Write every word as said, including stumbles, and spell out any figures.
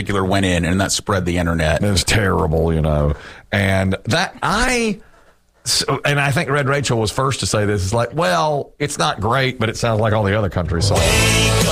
particular went in, and that spread the internet. It was terrible, you know. And that I, so, and I think Red Rachel was first to say this. It's like, well, it's not great, but it sounds like all the other countries. So.